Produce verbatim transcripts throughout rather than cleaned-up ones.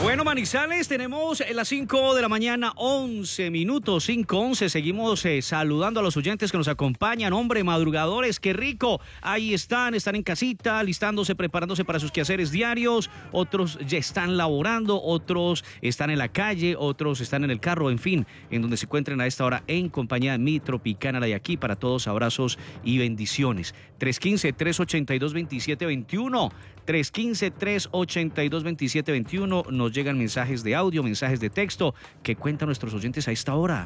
Bueno, Manizales, tenemos las cinco de la mañana, once minutos, cinco once. Seguimos eh, saludando a los oyentes que nos acompañan. Hombre, madrugadores, qué rico. Ahí están, están en casita, alistándose, preparándose para sus quehaceres diarios. Otros ya están laborando, otros están en la calle, otros están en el carro, en fin, en donde se encuentren a esta hora en compañía de mi Tropicana de aquí. Para todos, abrazos y bendiciones. tres uno cinco, tres ocho dos, dos siete dos uno. tres uno cinco, tres ocho dos, dos siete dos uno. Nos llegan mensajes de audio, mensajes de texto. ¿Qué cuentan nuestros oyentes a esta hora?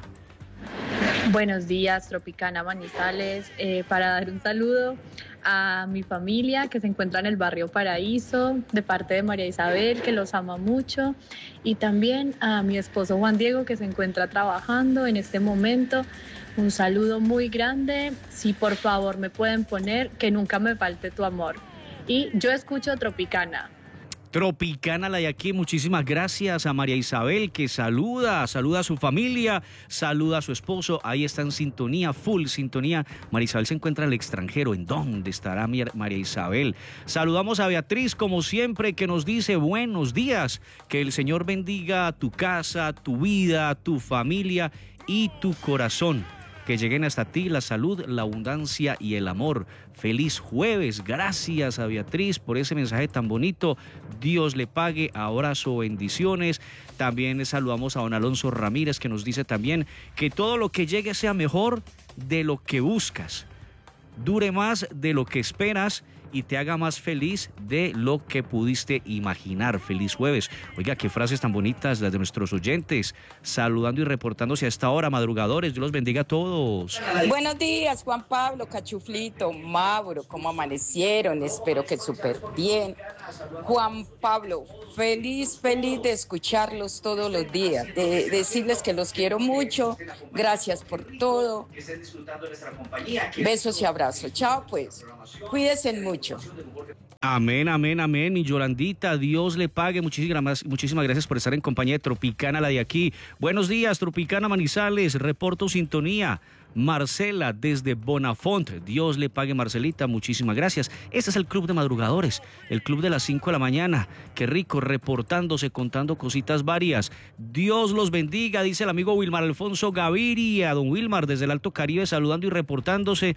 Buenos días, Tropicana Manizales. Eh, para dar un saludo a mi familia que se encuentra en el barrio Paraíso, de parte de María Isabel, que los ama mucho, y también a mi esposo Juan Diego, que se encuentra trabajando en este momento. Un saludo muy grande. Si por favor me pueden poner Que nunca me falte tu amor. Y yo escucho Tropicana. Tropicana la de aquí, muchísimas gracias a María Isabel, que saluda, saluda a su familia, saluda a su esposo, ahí está en sintonía, full sintonía. María Isabel se encuentra en el extranjero. ¿En dónde estará María Isabel? Saludamos a Beatriz, como siempre, que nos dice buenos días, que el Señor bendiga tu casa, tu vida, tu familia y tu corazón. Que lleguen hasta ti la salud, la abundancia y el amor. Feliz jueves. Gracias a Beatriz por ese mensaje tan bonito. Dios le pague. Abrazo, bendiciones. También saludamos a don Alonso Ramírez, que nos dice también que todo lo que llegue sea mejor de lo que buscas, dure más de lo que esperas y te haga más feliz de lo que pudiste imaginar. Feliz jueves. Oiga, qué frases tan bonitas las de nuestros oyentes, saludando y reportándose a esta hora, madrugadores. Dios los bendiga a todos. Buenos días, Juan Pablo, Cachuflito, Mauro, ¿cómo amanecieron? Espero que súper bien. Juan Pablo, feliz, feliz de escucharlos todos los días, de decirles que los quiero mucho. Gracias por todo. Besos y abrazos. Chao, pues. Cuídense mucho. Amén, amén, amén. Mi Yolandita, Dios le pague. Muchísimas, muchísimas gracias por estar en compañía de Tropicana, la de aquí. Buenos días, Tropicana Manizales. Reporto sintonía. Marcela desde Bonafont. Dios le pague, Marcelita, muchísimas gracias. Este es el Club de Madrugadores, el Club de las cinco de la mañana. Qué rico, reportándose, contando cositas varias. Dios los bendiga, dice el amigo Wilmar Alfonso Gaviria. Don Wilmar desde el Alto Caribe, saludando y reportándose.